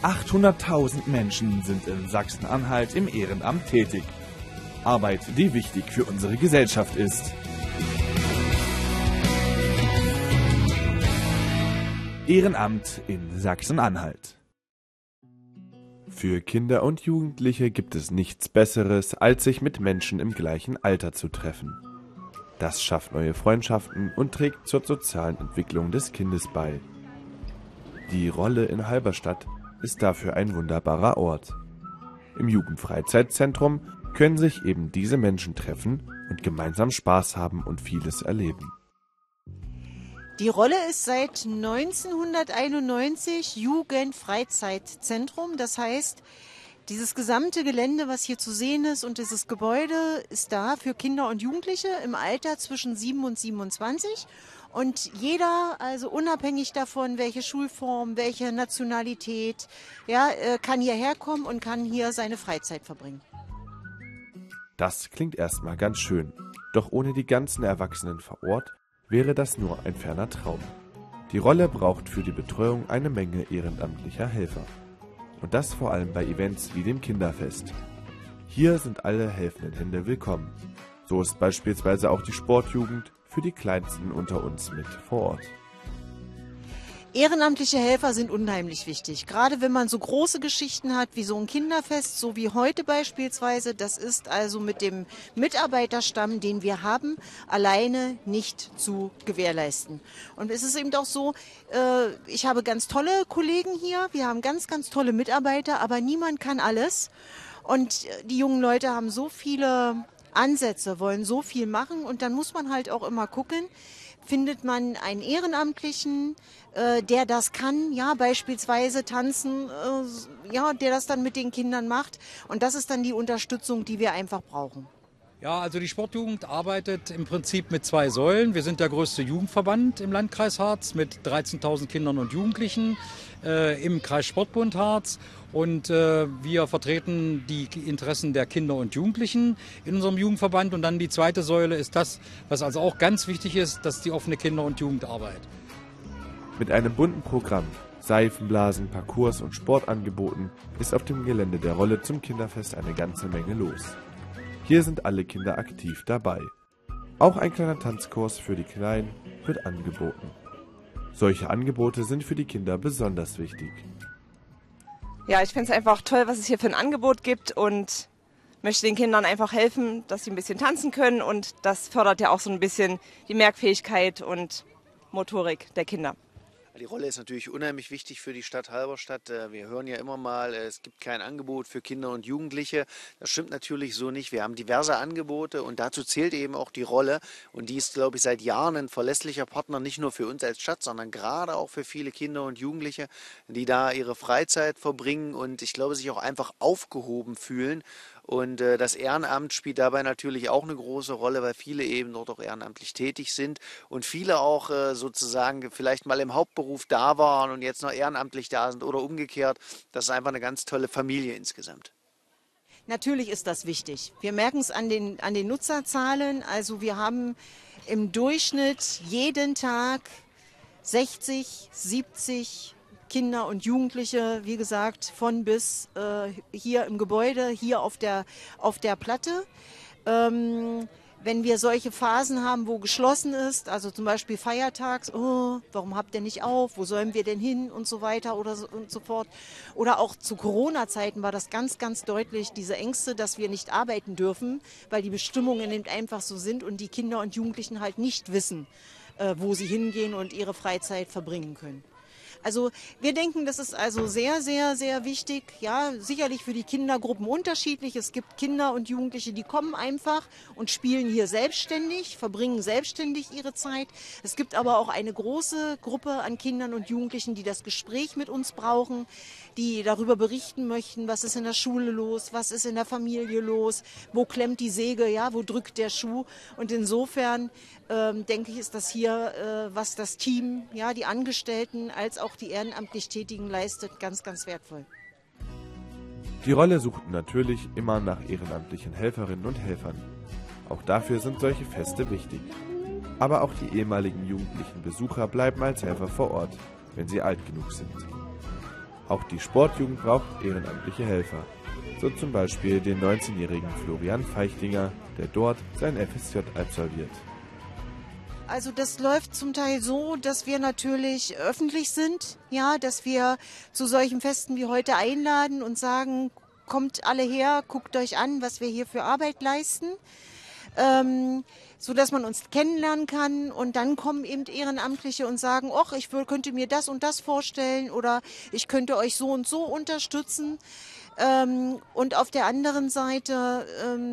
800.000 Menschen sind in Sachsen-Anhalt im Ehrenamt tätig. Arbeit, die wichtig für unsere Gesellschaft ist. Ehrenamt in Sachsen-Anhalt. Für Kinder und Jugendliche gibt es nichts Besseres, als sich mit Menschen im gleichen Alter zu treffen. Das schafft neue Freundschaften und trägt zur sozialen Entwicklung des Kindes bei. Die Rolle in Halberstadt ist dafür ein wunderbarer Ort. Im Jugendfreizeitzentrum können sich eben diese Menschen treffen und gemeinsam Spaß haben und vieles erleben. Die Rolle ist seit 1991 Jugendfreizeitzentrum. Das heißt, dieses gesamte Gelände, was hier zu sehen ist und dieses Gebäude ist da für Kinder und Jugendliche im Alter zwischen 7 und 27. Und jeder, also unabhängig davon, welche Schulform, welche Nationalität, ja, kann hierher kommen und kann hier seine Freizeit verbringen. Das klingt erstmal ganz schön, doch ohne die ganzen Erwachsenen vor Ort wäre das nur ein ferner Traum. Die Rolle braucht für die Betreuung eine Menge ehrenamtlicher Helfer. Und das vor allem bei Events wie dem Kinderfest. Hier sind alle helfenden Hände willkommen. So ist beispielsweise auch die Sportjugend für die Kleinsten unter uns mit vor Ort. Ehrenamtliche Helfer sind unheimlich wichtig, gerade wenn man so große Geschichten hat wie so ein Kinderfest, so wie heute beispielsweise. Das ist also mit dem Mitarbeiterstamm, den wir haben, alleine nicht zu gewährleisten. Und es ist eben auch so, ich habe ganz tolle Kollegen hier, wir haben ganz, ganz tolle Mitarbeiter, aber niemand kann alles. Und die jungen Leute haben so viele Ansätze, wollen so viel machen und dann muss man halt auch immer gucken, findet man einen Ehrenamtlichen, der das kann, ja, beispielsweise tanzen, ja, der das dann mit den Kindern macht. Und das ist dann die Unterstützung, die wir einfach brauchen. Ja, also die Sportjugend arbeitet im Prinzip mit 2 Säulen. Wir sind der größte Jugendverband im Landkreis Harz mit 13.000 Kindern und Jugendlichen im Kreissportbund Harz. Und wir vertreten die Interessen der Kinder und Jugendlichen in unserem Jugendverband. Und dann die zweite Säule ist das, was also auch ganz wichtig ist, das ist die offene Kinder- und Jugendarbeit. Mit einem bunten Programm, Seifenblasen, Parcours und Sportangeboten ist auf dem Gelände der Rolle zum Kinderfest eine ganze Menge los. Hier sind alle Kinder aktiv dabei. Auch ein kleiner Tanzkurs für die Kleinen wird angeboten. Solche Angebote sind für die Kinder besonders wichtig. Ja, ich finde es einfach toll, was es hier für ein Angebot gibt und möchte den Kindern einfach helfen, dass sie ein bisschen tanzen können und das fördert ja auch so ein bisschen die Merkfähigkeit und Motorik der Kinder. Die Rolle ist natürlich unheimlich wichtig für die Stadt Halberstadt. Wir hören ja immer mal, es gibt kein Angebot für Kinder und Jugendliche. Das stimmt natürlich so nicht. Wir haben diverse Angebote und dazu zählt eben auch die Rolle. Und die ist, glaube ich, seit Jahren ein verlässlicher Partner, nicht nur für uns als Stadt, sondern gerade auch für viele Kinder und Jugendliche, die da ihre Freizeit verbringen und ich glaube, sich auch einfach aufgehoben fühlen. Und das Ehrenamt spielt dabei natürlich auch eine große Rolle, weil viele eben dort auch ehrenamtlich tätig sind und viele auch sozusagen vielleicht mal im Hauptberuf da waren und jetzt noch ehrenamtlich da sind oder umgekehrt. Das ist einfach eine ganz tolle Familie insgesamt. Natürlich ist das wichtig. Wir merken es an den Nutzerzahlen. Also wir haben im Durchschnitt jeden Tag 60, 70 Kinder und Jugendliche, wie gesagt, von bis hier im Gebäude, hier auf der Platte. Wenn wir solche Phasen haben, wo geschlossen ist, also zum Beispiel feiertags, oh, warum habt ihr nicht auf, wo sollen wir denn hin und so weiter oder so, und so fort. Oder auch zu Corona-Zeiten war das ganz, ganz deutlich, diese Ängste, dass wir nicht arbeiten dürfen, weil die Bestimmungen eben einfach so sind und die Kinder und Jugendlichen halt nicht wissen, wo sie hingehen und ihre Freizeit verbringen können. Also wir denken, das ist also sehr, sehr, sehr wichtig. Ja, sicherlich für die Kindergruppen unterschiedlich. Es gibt Kinder und Jugendliche, die kommen einfach und spielen hier selbstständig, verbringen selbstständig ihre Zeit. Es gibt aber auch eine große Gruppe an Kindern und Jugendlichen, die das Gespräch mit uns brauchen, die darüber berichten möchten, was ist in der Schule los, was ist in der Familie los, wo klemmt die Säge, ja, wo drückt der Schuh. Und insofern denke ich, ist das hier, was das Team, ja, die Angestellten als auch die ehrenamtlich Tätigen leistet, ganz, ganz wertvoll. Die Rolle sucht natürlich immer nach ehrenamtlichen Helferinnen und Helfern. Auch dafür sind solche Feste wichtig. Aber auch die ehemaligen jugendlichen Besucher bleiben als Helfer vor Ort, wenn sie alt genug sind. Auch die Sportjugend braucht ehrenamtliche Helfer. So zum Beispiel den 19-jährigen Florian Feichtinger, der dort sein FSJ absolviert. Also das läuft zum Teil so, dass wir natürlich öffentlich sind, ja, dass wir zu solchen Festen wie heute einladen und sagen, kommt alle her, guckt euch an, was wir hier für Arbeit leisten, so dass man uns kennenlernen kann, und dann kommen eben Ehrenamtliche und sagen, ach, könnte mir das und das vorstellen oder ich könnte euch so und so unterstützen. Und auf der anderen Seite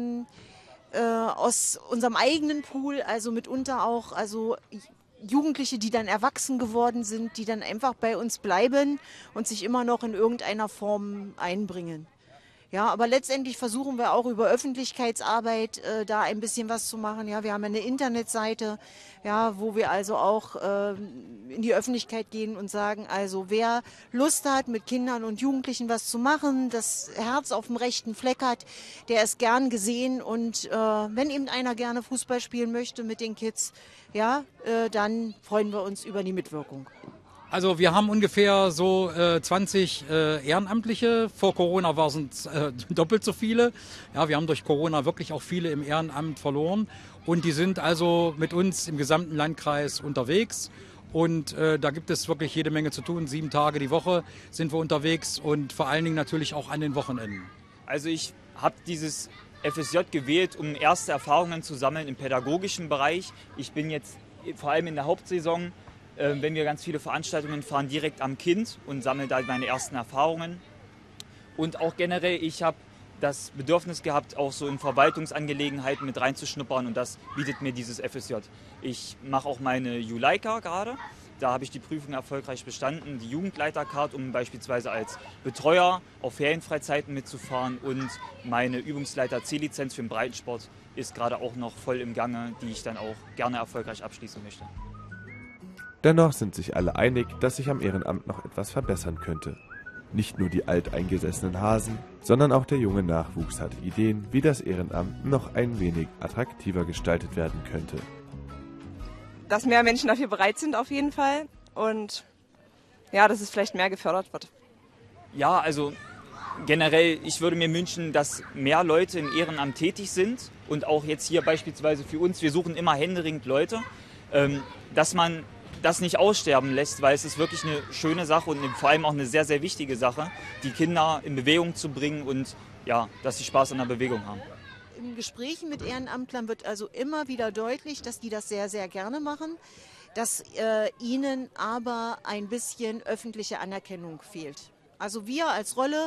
aus unserem eigenen Pool, also mitunter auch Jugendliche, die dann erwachsen geworden sind, die dann einfach bei uns bleiben und sich immer noch in irgendeiner Form einbringen. Ja, aber letztendlich versuchen wir auch über Öffentlichkeitsarbeit da ein bisschen was zu machen. Ja, wir haben eine Internetseite, ja, wo wir also auch in die Öffentlichkeit gehen und sagen, also wer Lust hat, mit Kindern und Jugendlichen was zu machen, das Herz auf dem rechten Fleck hat, der ist gern gesehen. Und wenn eben einer gerne Fußball spielen möchte mit den Kids, ja, dann freuen wir uns über die Mitwirkung. Also wir haben ungefähr so 20 Ehrenamtliche. Vor Corona waren es doppelt so viele. Ja, wir haben durch Corona wirklich auch viele im Ehrenamt verloren. Und die sind also mit uns im gesamten Landkreis unterwegs. Und da gibt es wirklich jede Menge zu tun. 7 Tage die Woche sind wir unterwegs und vor allen Dingen natürlich auch an den Wochenenden. Also ich habe dieses FSJ gewählt, um erste Erfahrungen zu sammeln im pädagogischen Bereich. Ich bin jetzt vor allem in der Hauptsaison, wenn wir ganz viele Veranstaltungen fahren, direkt am Kind und sammle da meine ersten Erfahrungen. Und auch generell, ich habe das Bedürfnis gehabt, auch so in Verwaltungsangelegenheiten mit reinzuschnuppern, und das bietet mir dieses FSJ. Ich mache auch meine Juleika gerade. Da habe ich die Prüfung erfolgreich bestanden, die Jugendleitercard, um beispielsweise als Betreuer auf Ferienfreizeiten mitzufahren, und meine Übungsleiter-C-Lizenz für den Breitensport ist gerade auch noch voll im Gange, die ich dann auch gerne erfolgreich abschließen möchte. Dennoch sind sich alle einig, dass sich am Ehrenamt noch etwas verbessern könnte. Nicht nur die alteingesessenen Hasen, sondern auch der junge Nachwuchs hat Ideen, wie das Ehrenamt noch ein wenig attraktiver gestaltet werden könnte. Dass mehr Menschen dafür bereit sind auf jeden Fall, und ja, dass es vielleicht mehr gefördert wird. Ja, also generell, ich würde mir wünschen, dass mehr Leute im Ehrenamt tätig sind, und auch jetzt hier beispielsweise für uns, wir suchen immer händeringend Leute, dass man das nicht aussterben lässt, weil es ist wirklich eine schöne Sache und vor allem auch eine sehr, sehr wichtige Sache, die Kinder in Bewegung zu bringen und ja, dass sie Spaß an der Bewegung haben. In Gesprächen mit Ehrenamtlern wird also immer wieder deutlich, dass die das sehr, sehr gerne machen, dass ihnen aber ein bisschen öffentliche Anerkennung fehlt. Also wir als Rolle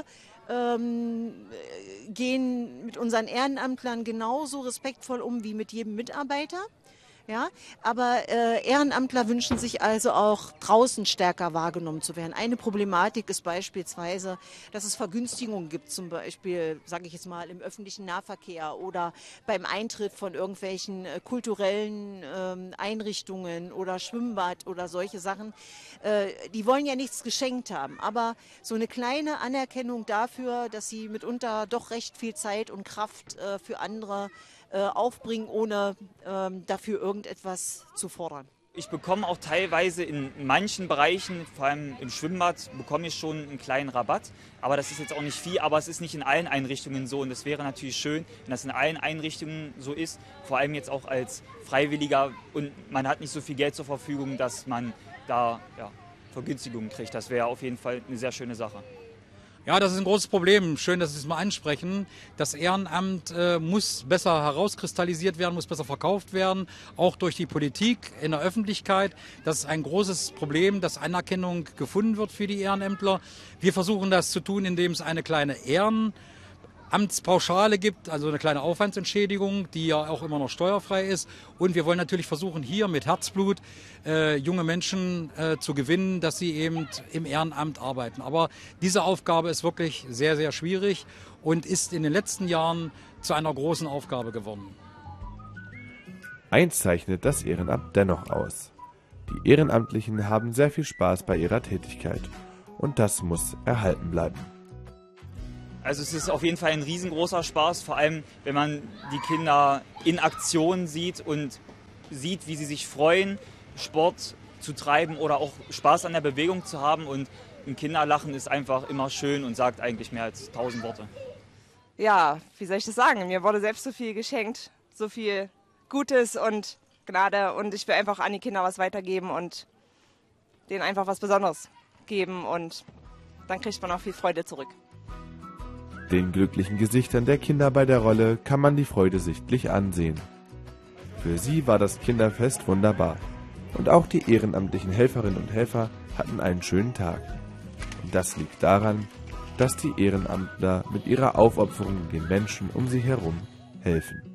gehen mit unseren Ehrenamtlern genauso respektvoll um wie mit jedem Mitarbeiter. Ja, aber Ehrenamtler wünschen sich also auch draußen stärker wahrgenommen zu werden. Eine Problematik ist beispielsweise, dass es Vergünstigungen gibt, zum Beispiel, sage ich jetzt mal, im öffentlichen Nahverkehr oder beim Eintritt von irgendwelchen kulturellen Einrichtungen oder Schwimmbad oder solche Sachen. Die wollen ja nichts geschenkt haben, aber so eine kleine Anerkennung dafür, dass sie mitunter doch recht viel Zeit und Kraft für andere aufbringen, ohne dafür irgendetwas zu fordern. Ich bekomme auch teilweise in manchen Bereichen, vor allem im Schwimmbad, bekomme ich schon einen kleinen Rabatt. Aber das ist jetzt auch nicht viel, aber es ist nicht in allen Einrichtungen so. Und es wäre natürlich schön, wenn das in allen Einrichtungen so ist, vor allem jetzt auch als Freiwilliger. Und man hat nicht so viel Geld zur Verfügung, dass man da Vergünstigungen kriegt. Das wäre auf jeden Fall eine sehr schöne Sache. Ja, das ist ein großes Problem. Schön, dass Sie es mal ansprechen. Das Ehrenamt muss besser herauskristallisiert werden, muss besser verkauft werden, auch durch die Politik in der Öffentlichkeit. Das ist ein großes Problem, dass Anerkennung gefunden wird für die Ehrenämtler. Wir versuchen das zu tun, indem es eine kleine Ehrenamtspauschale gibt, also eine kleine Aufwandsentschädigung, die ja auch immer noch steuerfrei ist. Und wir wollen natürlich versuchen, hier mit Herzblut junge Menschen zu gewinnen, dass sie eben im Ehrenamt arbeiten. Aber diese Aufgabe ist wirklich sehr, sehr schwierig und ist in den letzten Jahren zu einer großen Aufgabe geworden. Eins zeichnet das Ehrenamt dennoch aus. Die Ehrenamtlichen haben sehr viel Spaß bei ihrer Tätigkeit. Und das muss erhalten bleiben. Also es ist auf jeden Fall ein riesengroßer Spaß, vor allem wenn man die Kinder in Aktion sieht und sieht, wie sie sich freuen, Sport zu treiben oder auch Spaß an der Bewegung zu haben. Und ein Kinderlachen ist einfach immer schön und sagt eigentlich mehr als 1000 Worte. Ja, wie soll ich das sagen? Mir wurde selbst so viel geschenkt, so viel Gutes und Gnade und ich will einfach an die Kinder was weitergeben und denen einfach was Besonderes geben und dann kriegt man auch viel Freude zurück. Den glücklichen Gesichtern der Kinder bei der Rolle kann man die Freude sichtlich ansehen. Für sie war das Kinderfest wunderbar. Und auch die ehrenamtlichen Helferinnen und Helfer hatten einen schönen Tag. Und das liegt daran, dass die Ehrenamtler mit ihrer Aufopferung den Menschen um sie herum helfen.